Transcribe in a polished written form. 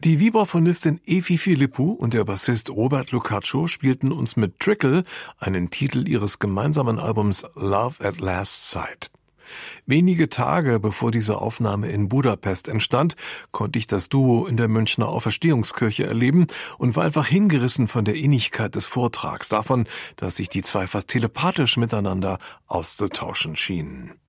Die Vibraphonistin Efi Philippou und der Bassist Robert Lucaccio spielten uns mit Trickle einen Titel ihres gemeinsamen Albums Love at Last Sight. Wenige Tage bevor diese Aufnahme in Budapest entstand, konnte ich das Duo in der Münchner Auferstehungskirche erleben und war einfach hingerissen von der Innigkeit des Vortrags, davon, dass sich die zwei fast telepathisch miteinander auszutauschen schienen.